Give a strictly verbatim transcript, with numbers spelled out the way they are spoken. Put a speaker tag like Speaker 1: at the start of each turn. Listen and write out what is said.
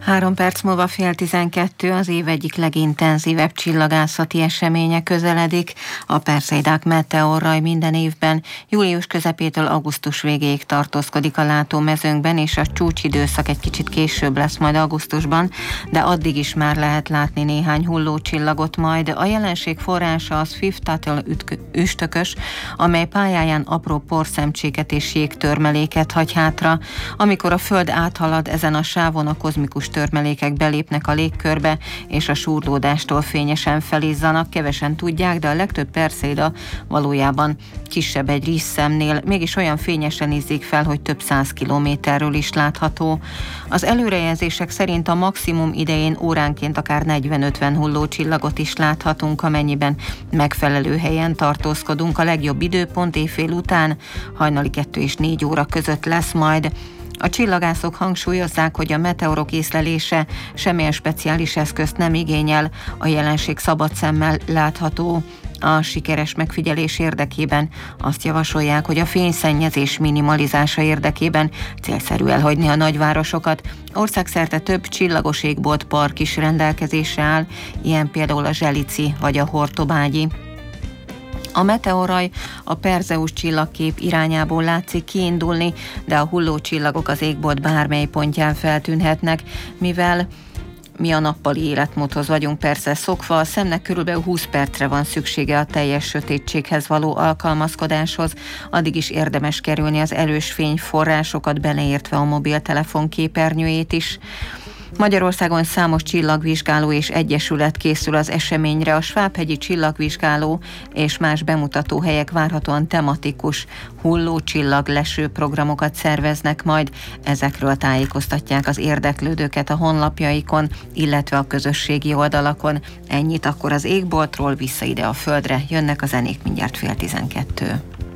Speaker 1: Három perc múlva fél tizenkettő, az év egyik legintenzívebb csillagászati eseménye közeledik. A Perseidák meteorraj minden évben július közepétől augusztus végéig tartózkodik a látómezőnkben, és a csúcsidőszak egy kicsit később lesz majd augusztusban, de addig is már lehet látni néhány hullócsillagot majd. A jelenség forrása az Fifth Tuttle üstökös, amely pályáján apró porszemcséket és jégtörmeléket hagy hátra. Amikor a Föld áthalad ezen a sávon, a kozmikus törmelékek belépnek a légkörbe, és a súrlódástól fényesen felizzanak. Kevesen tudják, de a legtöbb Perseida valójában kisebb egy rizszemnél, mégis olyan fényesen izzik fel, hogy több száz kilométerről is látható. Az előrejelzések szerint a maximum idején óránként akár negyven-ötven hullócsillagot is láthatunk, amennyiben megfelelő helyen tartózkodunk. A legjobb időpont éjfél után, hajnali kettő és négy óra között lesz majd. A csillagászok hangsúlyozzák, hogy a meteorok észlelése semmilyen speciális eszközt nem igényel, a jelenség szabad szemmel látható. A sikeres megfigyelés érdekében azt javasolják, hogy a fényszennyezés minimalizása érdekében célszerű elhagyni a nagyvárosokat. Országszerte több csillagos égbolt park is rendelkezésre áll, ilyen például a Zselici vagy a Hortobágyi. A meteorraj a Perzeus csillagkép irányából látszik kiindulni, de a hullócsillagok az égbolt bármely pontján feltűnhetnek, mivel mi a nappali életmódhoz vagyunk persze szokva, a szemnek körülbelül húsz percre van szüksége a teljes sötétséghez való alkalmazkodáshoz, addig is érdemes kerülni az erős fényforrásokat, beleértve a mobiltelefon képernyőjét is. Magyarországon számos csillagvizsgáló és egyesület készül az eseményre. A Svábhegyi Csillagvizsgáló és más bemutató helyek várhatóan tematikus hullócsillag-leső programokat szerveznek majd. Ezekről tájékoztatják az érdeklődőket a honlapjaikon, illetve a közösségi oldalakon. Ennyit akkor az égboltról, vissza ide a Földre. Jönnek a zenék mindjárt fél tizenkettő.